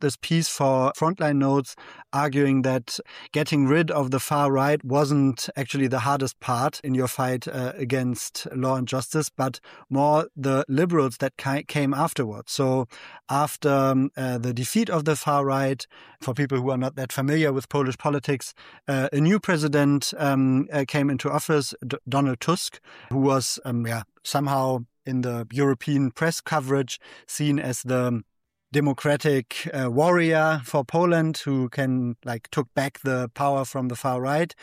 this piece for Frontline Notes, arguing that getting rid of the far right wasn't actually the hardest part in your fight against Law and Justice, but more the liberals that came afterwards. So after the defeat of the far right, for people who are not that familiar with Polish politics, a new president came into office, Donald Tusk, who was somehow in the European press coverage seen as the democratic warrior for Poland who took back the power from the far right,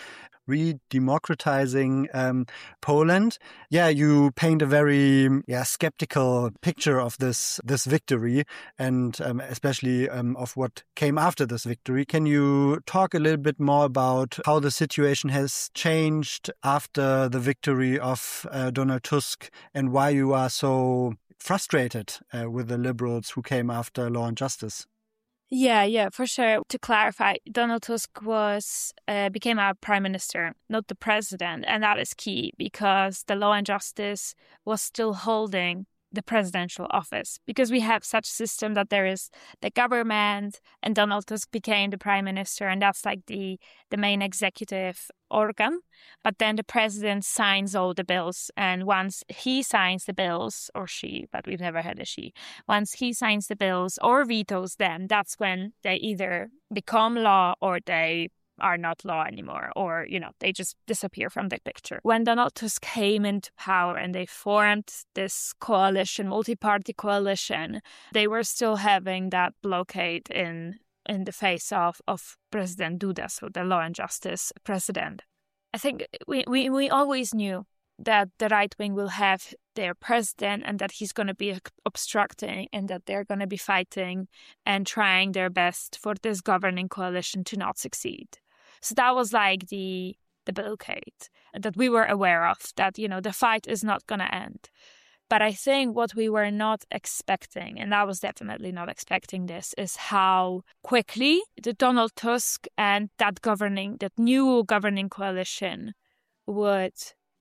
re-democratizing Poland. Yeah, you paint a very skeptical picture of this victory and especially of what came after this victory. Can you talk a little bit more about how the situation has changed after the victory of Donald Tusk and why you are so frustrated with the liberals who came after Law and Justice? Yeah, for sure. To clarify, Donald Tusk became our prime minister, not the president. And that is key because the Law and Justice was still holding the presidential office, because we have such system that there is the government and Donald Tusk became the prime minister, and that's like the main executive organ. But then the president signs all the bills, and once he signs the bills, or she, but we've never had a she, once he signs the bills or vetoes them, that's when they either become law or they are not law anymore, or, they just disappear from the picture. When Donald Tusk came into power and they formed this coalition, multi-party coalition, they were still having that blockade in the face of President Duda, so the Law and Justice president. I think we always knew that the right wing will have their president and that he's going to be obstructing and that they're going to be fighting and trying their best for this governing coalition to not succeed. So that was like the blockade that we were aware of, that, the fight is not going to end. But I think what we were not expecting, and I was definitely not expecting this, is how quickly the Donald Tusk and that new governing coalition would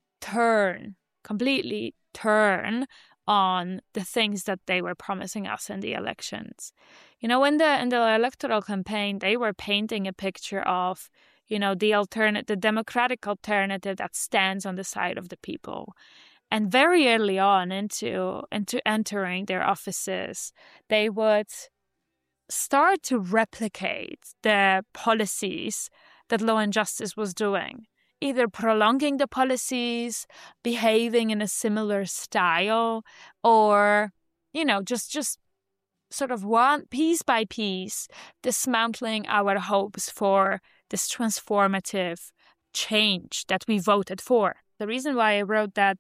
completely turn on the things that they were promising us in the elections. In the electoral campaign, they were painting a picture of, the democratic alternative that stands on the side of the people. And very early on into entering their offices, they would start to replicate the policies that Law and Justice was doing, either prolonging the policies, behaving in a similar style, or, just sort of one piece by piece, dismantling our hopes for this transformative change that we voted for. The reason why I wrote that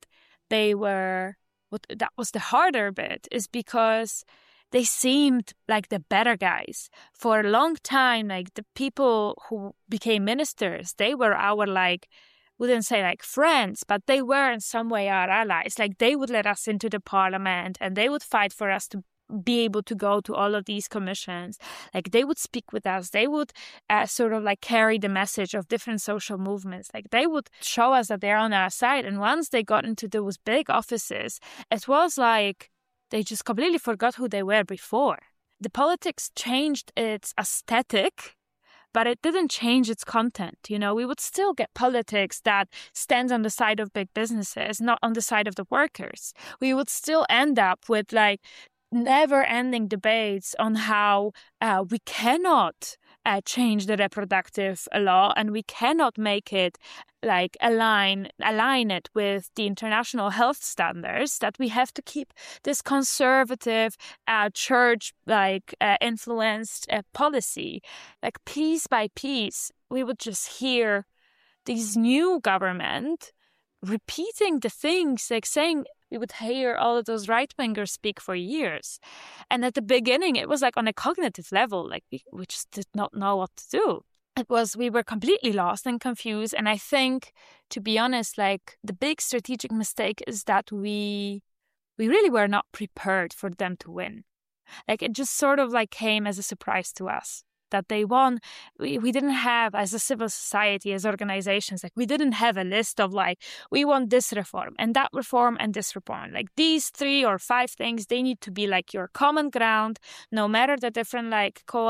that was the harder bit is because they seemed like the better guys. For a long time, like the people who became ministers, they were our wouldn't say friends, but they were in some way our allies. Like they would let us into the parliament and they would fight for us to be able to go to all of these commissions. Like they would speak with us. They would carry the message of different social movements. Like they would show us that they're on our side. And once they got into those big offices, it was like they just completely forgot who they were before. The politics changed its aesthetic, but it didn't change its content. We would still get politics that stands on the side of big businesses, not on the side of the workers. We would still end up with never-ending debates on how we cannot change the reproductive law and we cannot make it align it with the international health standards, that we have to keep this conservative church influenced policy. Piece by piece, we would just hear these new government repeating the things, saying. We would hear all of those right-wingers speak for years. And at the beginning, it was on a cognitive level, we just did not know what to do. We were completely lost and confused. And I think, to be honest, the big strategic mistake is that we really were not prepared for them to win. It just sort of came as a surprise to us that they won. We didn't have, as a civil society, as organizations, we didn't have a list of we want this reform and that reform and this reform. These 3 or 5 things, they need to be your common ground, no matter the different